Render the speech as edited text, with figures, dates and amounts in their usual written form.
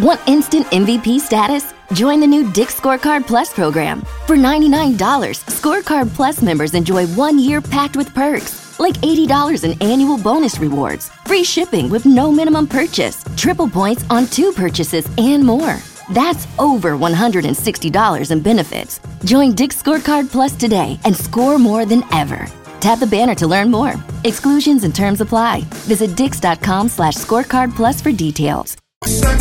Want instant MVP status? Join the new Dick's Scorecard Plus program. For $99, Scorecard Plus members enjoy 1 year packed with perks, like $80 in annual bonus rewards, free shipping with no minimum purchase, triple points on 2 purchases, and more. That's over $160 in benefits. Join Dick's Scorecard Plus today and score more than ever. Tap the banner to learn more. Exclusions and terms apply. Visit dix.com/scorecard plus for details. Sex